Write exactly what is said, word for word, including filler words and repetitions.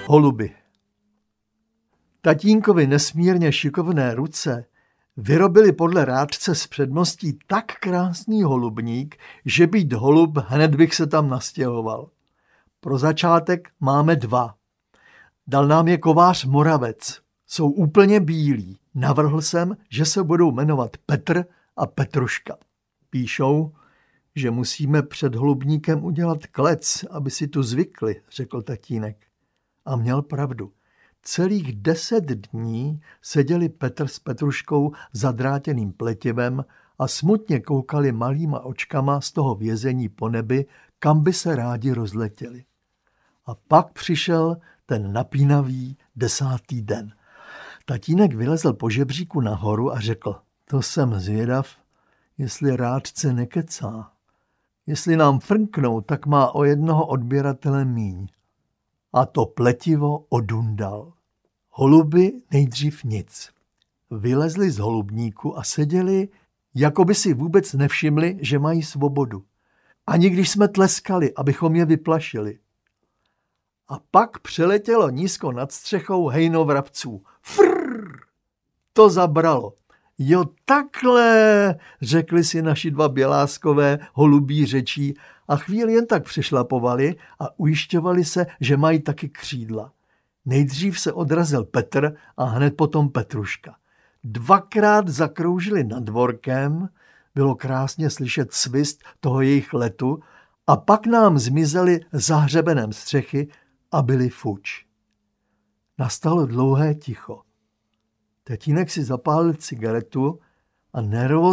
Holuby. Tatínkovi nesmírně šikovné ruce vyrobili podle rádce s předností tak krásný holubník, že být holub, hned bych se tam nastěhoval. Pro začátek máme dva. Dal nám je kovář Moravec. Jsou úplně bílí. Navrhl jsem, že se budou jmenovat Petr a Petruška. Píšou, že musíme před holubníkem udělat klec, aby si tu zvykli, řekl tatínek. A měl pravdu. Celých deset dní seděli Petr s Petruškou zadrátěným pletivem a smutně koukali malýma očkama z toho vězení po nebi, kam by se rádi rozletěli. A pak přišel ten napínavý desátý den. Tatínek vylezl po žebříku nahoru a řekl, to jsem zvědav, jestli rádce nekecá. Jestli nám frnknou, tak má o jednoho odběratele míň. A to pletivo odundal. Holuby nejdřív nic. Vylezli z holubníku a seděli, jako by si vůbec nevšimli, že mají svobodu. Ani když jsme tleskali, abychom je vyplašili. A pak přeletělo nízko nad střechou hejno vrabců. Frrr! To zabralo. Jo, takhle, řekli si naši dva běláskové holubí řečí a chvíli jen tak přešlapovali a ujišťovali se, že mají taky křídla. Nejdřív se odrazil Petr a hned potom Petruška. Dvakrát zakroužili nad dvorkem, bylo krásně slyšet svist toho jejich letu a pak nám zmizeli za hřebenem střechy a byli fuč. Nastalo dlouhé ticho. Tatínek si zapálil cigaretu a nervózně